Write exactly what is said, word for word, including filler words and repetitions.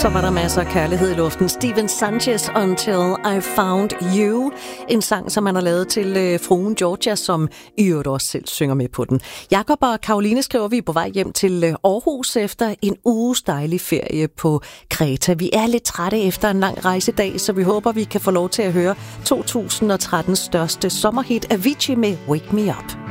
Så var der masser af kærlighed i luften. Steven Sanchez, Until I Found You. En sang, som man har lavet til øh, fruen Georgia, som i øvrigt også selv synger med på den. Jakob og Karoline skriver, vi er på vej hjem til øh, Aarhus efter en uges dejlig ferie på Kreta. Vi er lidt trætte efter en lang rejsedag, så vi håber, vi kan få lov til at høre to tusind og trettens største sommerhit, Avicii med Wake Me Up.